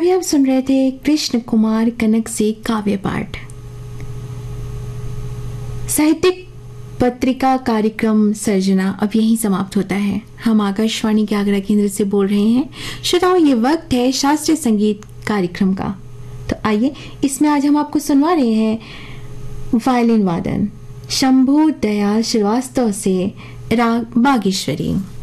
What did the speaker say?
अभी आप सुन रहे थे कृष्ण कुमार कनक से काव्य पाठ। साहित्यिक पत्रिका कार्यक्रम सर्जना अब यहीं समाप्त होता है। हम आकाशवाणी के आगरा केंद्र से बोल रहे हैं। श्रोताओं, ये वक्त है शास्त्रीय संगीत कार्यक्रम का। तो आइए, इसमें आज हम आपको सुनवा रहे हैं वायलिन वादन शंभू दयाल श्रीवास्तव से राग बागेश्वरी।